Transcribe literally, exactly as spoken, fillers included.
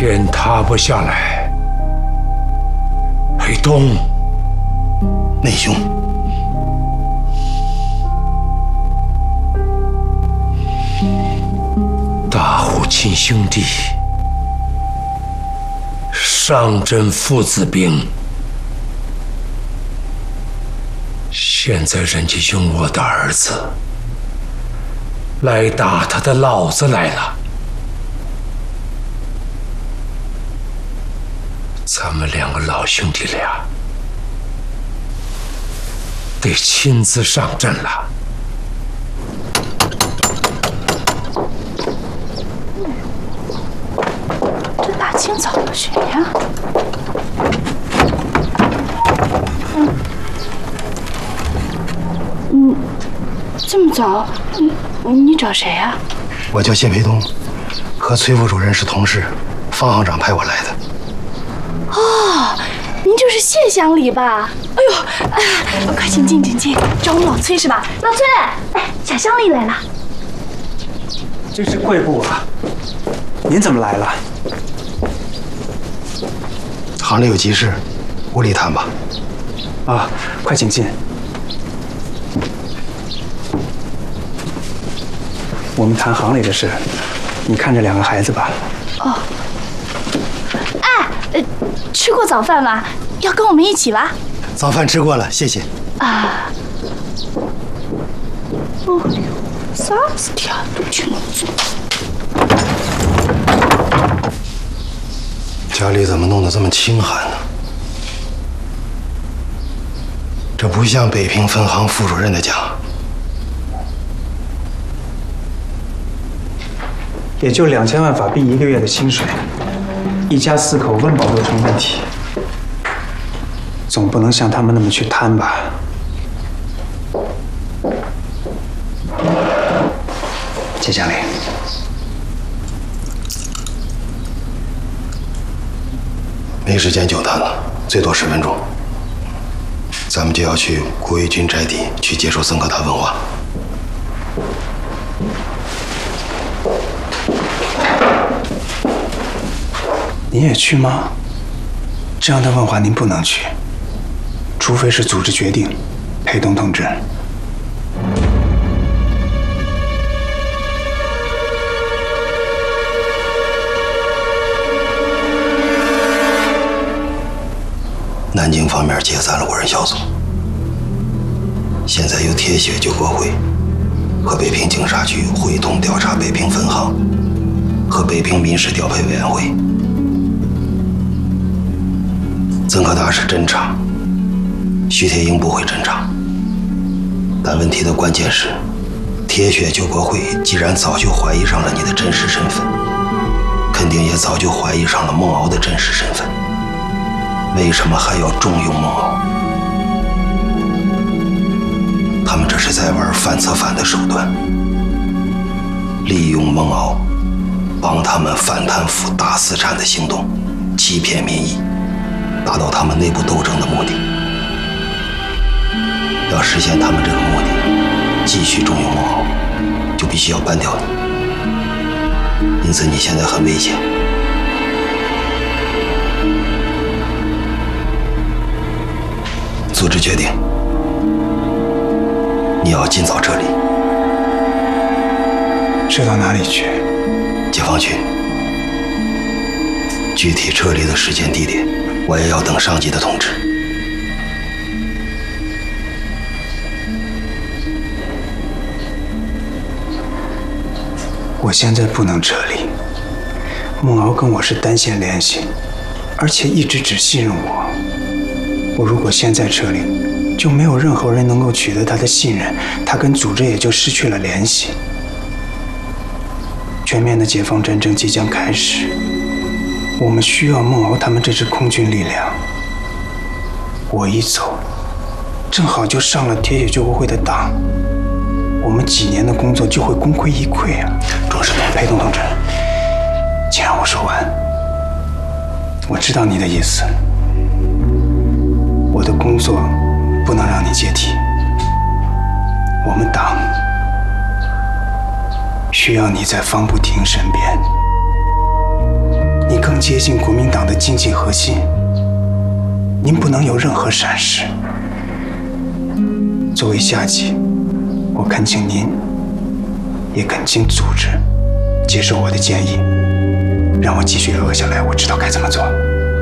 天塌不下来，裴东， 内兄， 大户亲兄弟上阵父子兵，现在人家用我的儿子来打他的老子来了。咱们两个老兄弟俩得亲自上阵了。 这大清早的谁呀？嗯嗯，这么早，你你找谁呀？ 我叫谢培东，和崔副主任是同事，方行长派我来的。 哦，您就是谢乡里吧？哎呦，哎，快请进，请进，找我们老崔是吧？老崔，哎，小乡里来了。 这是贵部啊，您怎么来了？ 行里有急事，屋里谈吧。 啊，快请进。我们谈行里的事，你看着两个孩子吧。 哦。哎，呃，吃过早饭吗？要跟我们一起吧？ 早饭吃过了，谢谢。 啊。哦呦，啥事体啊？都听我做。 家里怎么弄得这么清寒呢？这不像北平分行副主任的家。 也就两千万法币一个月的薪水，一家四口温饱都成问题，总不能像他们那么去贪吧？谢乡里， 没时间久谈了，最多十分钟。咱们就要去顾维钧宅邸去接受僧格达问话。 您也去吗？这样的问话您不能去，除非是组织决定。裴东同志， 南京方面解散了五人小组，现在由铁血救国会和北平警察局会同调查北平分行和北平民事调配委员会。曾可达是侦查，徐铁英不会侦查。但问题的关键是，铁血救国会既然早就怀疑上了你的真实身份，肯定也早就怀疑上了孟敖的真实身份。为什么还要重用孟敖？他们这是在玩反策反的手段，利用孟敖，帮他们反贪腐、打私产的行动，欺骗民意，达到他们内部斗争的目的。要实现他们这个目的，继续重用孟敖，就必须要办掉你。因此你现在很危险。组织决定，你要尽早撤离。 撤到哪里去？ 解放区。具体撤离的时间地点，我也要等上级的通知。 我现在不能撤离。孟敖跟我是单线联系，而且一直只信任我。我如果现在撤离，就没有任何人能够取得他的信任，他跟组织也就失去了联系。全面的解放战争即将开始，我们需要孟敖他们这支空军力量。我一走，正好就上了铁血救国会的当，我们几年的工作就会功亏一篑啊！ 壮士， 裴东同志，请让我说完。我知道你的意思。我的工作不能让你接替，我们党需要你在方不停身边，你更接近国民党的经济核心，您不能有任何闪失。作为下级，我恳请您，也恳请组织接受我的建议，让我继续留下来。我知道该怎么做。